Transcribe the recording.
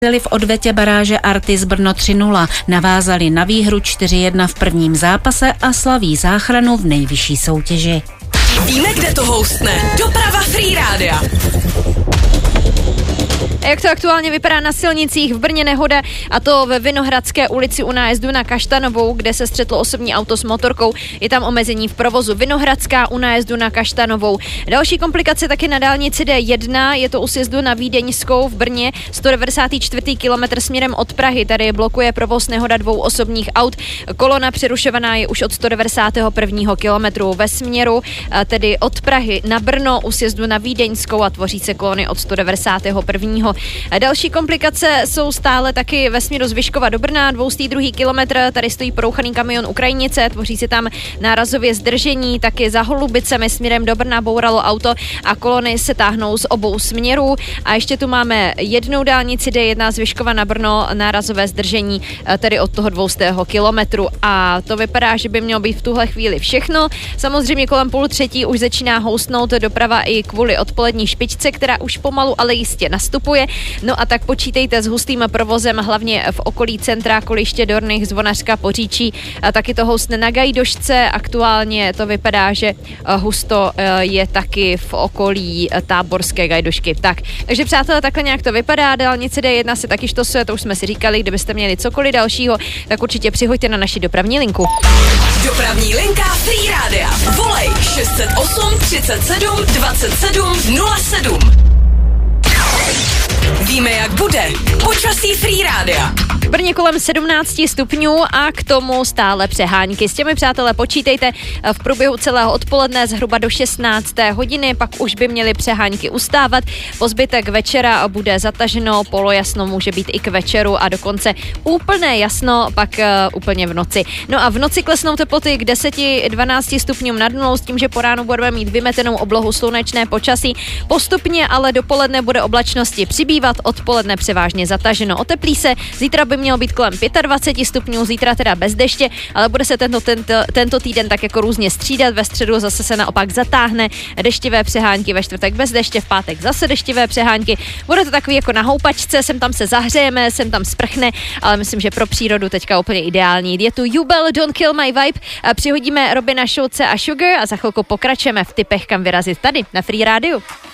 v odvetě baráže Artis Brno 3-0, navázali na výhru 4-1 v prvním zápase a slaví záchranu v nejvyšší soutěži. Víme, kde to houstne. Doprava Free Rádia. A jak to aktuálně vypadá na silnicích? V Brně nehoda, a to ve Vinohradské ulici u nájezdu na Kaštanovou, kde se střetlo osobní auto s motorkou. Je tam omezení v provozu. Vinohradská u nájezdu na Kaštanovou. Další komplikace taky na dálnici D1, je to u sjezdu na Vídeňskou v Brně, 194. kilometr směrem od Prahy. Tady blokuje provoz nehoda 2 osobních aut. Kolona přerušovaná je už od 191. kilometru ve směru, tedy od Prahy na Brno u sjezdu na Vídeňskou, a tvoří se kolony od 191. Další komplikace jsou stále taky ve směru z Vyškova do Brna, 202. kilometr, tady stojí porouchaný kamion Ukrajinice, tvoří se tam nárazově zdržení, taky za Holubicemi směrem do Brna bouralo auto a kolony se táhnou z obou směrů. A ještě tu máme jednou dálnici D1 z Vyškova na Brno, nárazové zdržení tedy od toho 200. kilometru, a to vypadá, že by mělo být v tuhle chvíli všechno. Samozřejmě kolem 2:30 už začíná houstnout doprava i kvůli odpolední špičce, která už pomalu, ale jistě nastupuje. No a tak počítejte s hustým provozem, hlavně v okolí centra, Koliště, Dorných, Zvonařska, Poříčí. A taky to houstne na Gajdošce. Aktuálně to vypadá, že husto je taky v okolí Táborské Gajdošky. Takže přátelé, takhle nějak to vypadá. Dálnice D1 se taky štosuje, to už jsme si říkali. Kdybyste měli cokoliv dalšího, tak určitě přihoďte na naši dopravní linku. Dopravní linka Free Rádia. Volej 608 37 27 07. Víme, jak bude. Počasí Free Rádia. V Brně kolem 17 stupňů a k tomu stále přehánky. S těmi, přátelé, počítejte v průběhu celého odpoledne zhruba do 16. hodiny, pak už by měly přehánky ustávat. Po zbytek večera bude zataženo, polojasno může být i k večeru a dokonce úplné jasno pak úplně v noci. No a v noci klesnou teploty k 10-12 stupňům nad nulou s tím, že po ránu budeme mít vymetenou oblohu, slunečné počasí. Postupně ale dopoledne bude oblačnosti přibývat, odpoledne převážně zataženo. Oteplí se, zítra by mělo být kolem 25 stupňů, zítra teda bez deště, ale bude se tento týden tak jako různě střídat. Ve středu zase se naopak zatáhne, deštivé přehánky, ve čtvrtek bez deště, v pátek zase deštivé přehánky. Bude to takový jako na houpačce, sem tam se zahřejeme, sem tam sprchne, ale myslím, že pro přírodu teďka úplně ideální. Je tu Jubel, Don't Kill My Vibe, přihodíme Robina Schulze a Sugar a za chvilku pokračujeme v tipech, kam vyrazit tady na Free Rádiu.